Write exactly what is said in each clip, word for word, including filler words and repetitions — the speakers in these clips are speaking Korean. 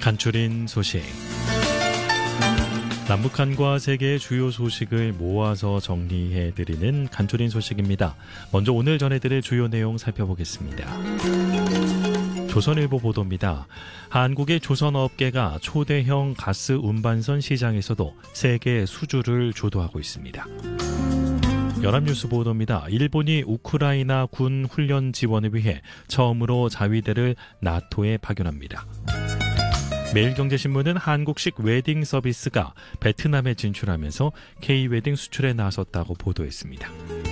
간추린 소식. 남북한과 세계의 주요 소식을 모아서 정리해드리는 간추린 소식입니다. 먼저 오늘 전해드릴 주요 내용 살펴보겠습니다. 조선일보 보도입니다. 한국의 조선업계가 초대형 가스 운반선 시장에서도 세계 수주를 주도하고 있습니다. 연합뉴스 보도입니다. 일본이 우크라이나 군 훈련 지원을 위해 처음으로 자위대를 나토에 파견합니다. 매일경제신문은 한국식 웨딩 서비스가 베트남에 진출하면서 K-웨딩 수출에 나섰다고 보도했습니다.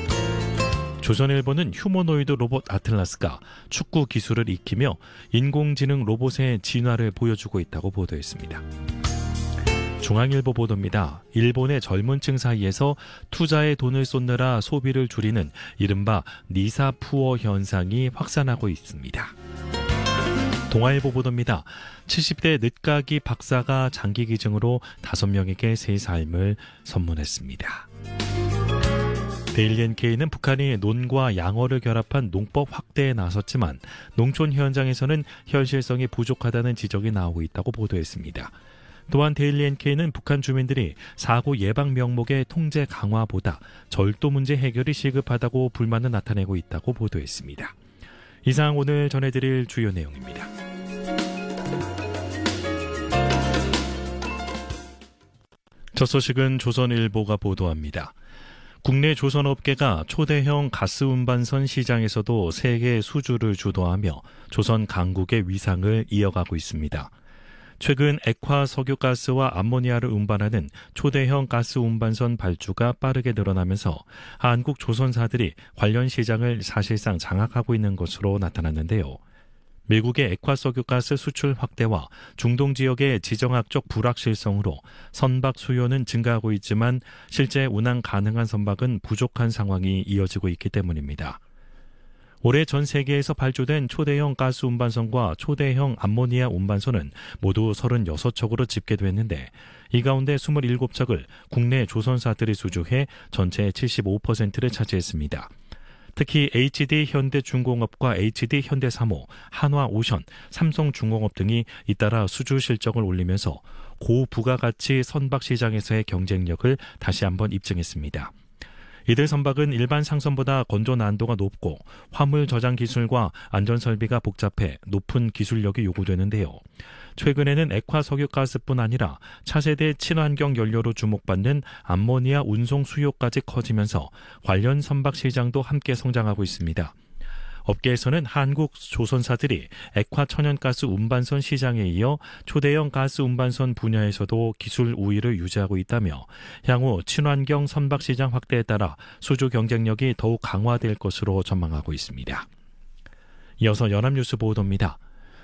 조선일보는 휴머노이드 로봇 아틀라스가 축구 기술을 익히며 인공지능 로봇의 진화를 보여주고 있다고 보도했습니다. 중앙일보 보도입니다. 일본의 젊은 층 사이에서 투자에 돈을 쏟느라 소비를 줄이는 이른바 니사푸어 현상이 확산하고 있습니다. 동아일보 보도입니다. 칠십 대 늦가기 박사가 장기 기증으로 다섯 명에게 새 삶을 선물했습니다. 데일리 엔케이는 북한이 논과 양어를 결합한 농법 확대에 나섰지만 농촌 현장에서는 현실성이 부족하다는 지적이 나오고 있다고 보도했습니다. 또한 데일리 엔케이는 북한 주민들이 사고 예방 명목의 통제 강화보다 절도 문제 해결이 시급하다고 불만을 나타내고 있다고 보도했습니다. 이상 오늘 전해드릴 주요 내용입니다. 첫 소식은 조선일보가 보도합니다. 국내 조선업계가 초대형 가스 운반선 시장에서도 세계 수주를 주도하며 조선 강국의 위상을 이어가고 있습니다. 최근 액화 석유가스와 암모니아를 운반하는 초대형 가스 운반선 발주가 빠르게 늘어나면서 한국 조선사들이 관련 시장을 사실상 장악하고 있는 것으로 나타났는데요. 미국의 액화 석유가스 수출 확대와 중동 지역의 지정학적 불확실성으로 선박 수요는 증가하고 있지만 실제 운항 가능한 선박은 부족한 상황이 이어지고 있기 때문입니다. 올해 전 세계에서 발주된 초대형 가스 운반선과 초대형 암모니아 운반선은 모두 서른여섯 척으로 집계됐는데 이 가운데 스물일곱 척을 국내 조선사들이 수주해 전체의 칠십오 퍼센트를 차지했습니다. 특히 에이치디-현대중공업과 에이치디-현대사모, 한화오션, 삼성중공업 등이 잇따라 수주 실적을 올리면서 고부가가치 선박 시장에서의 경쟁력을 다시 한번 입증했습니다. 이들 선박은 일반 상선보다 건조 난도가 높고 화물 저장 기술과 안전 설비가 복잡해 높은 기술력이 요구되는데요. 최근에는 액화 석유가스뿐 아니라 차세대 친환경 연료로 주목받는 암모니아 운송 수요까지 커지면서 관련 선박 시장도 함께 성장하고 있습니다. 업계에서는 한국 조선사들이 액화 천연가스 운반선 시장에 이어 초대형 가스 운반선 분야에서도 기술 우위를 유지하고 있다며 향후 친환경 선박 시장 확대에 따라 수주 경쟁력이 더욱 강화될 것으로 전망하고 있습니다. 이어서 연합뉴스 보도입니다.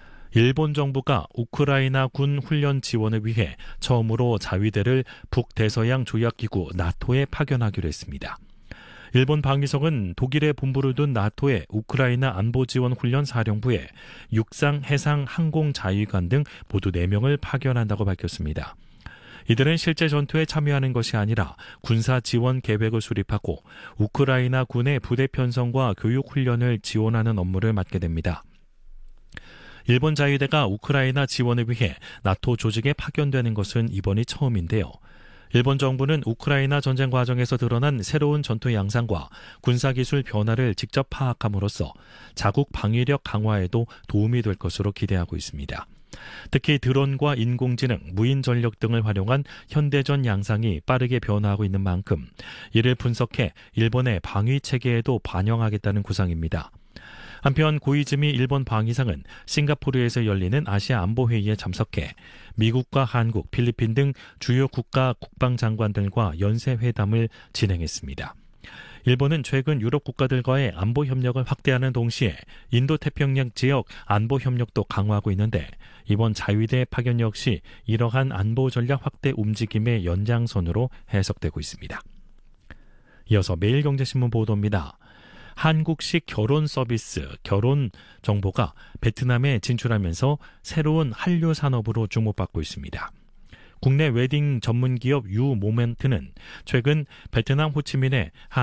일본 정부가 우크라이나 군 훈련 지원을 위해 처음으로 자위대를 북대서양 조약기구 나토에 파견하기로 했습니다. 일본 방위성은 독일에 본부를 둔 나토의 우크라이나 안보지원 훈련 사령부에 육상, 해상, 항공 자위관 등 모두 네 명을 파견한다고 밝혔습니다. 이들은 실제 전투에 참여하는 것이 아니라 군사 지원 계획을 수립하고 우크라이나 군의 부대 편성과 교육 훈련을 지원하는 업무를 맡게 됩니다. 일본 자위대가 우크라이나 지원을 위해 나토 조직에 파견되는 것은 이번이 처음인데요. 일본 정부는 우크라이나 전쟁 과정에서 드러난 새로운 전투 양상과 군사기술 변화를 직접 파악함으로써 자국 방위력 강화에도 도움이 될 것으로 기대하고 있습니다. 특히 드론과 인공지능, 무인 전력 등을 활용한 현대전 양상이 빠르게 변화하고 있는 만큼 이를 분석해 일본의 방위 체계에도 반영하겠다는 구상입니다. 한편 고이즈미 일본 방위상은 싱가포르에서 열리는 아시아 안보회의에 참석해 미국과 한국, 필리핀 등 주요 국가 국방장관들과 연쇄회담을 진행했습니다. 일본은 최근 유럽 국가들과의 안보 협력을 확대하는 동시에 인도태평양 지역 안보 협력도 강화하고 있는데 이번 자위대 파견 역시 이러한 안보 전략 확대 움직임의 연장선으로 해석되고 있습니다. 이어서 매일경제신문 보도입니다. 한국식 결혼 서비스, 결혼 정보가 베트남에 진출하면서 새로운 한류 산업으로 주목받고 있습니다. 국내 웨딩 전문 기업 유 모멘트는 최근 베트남 호치민의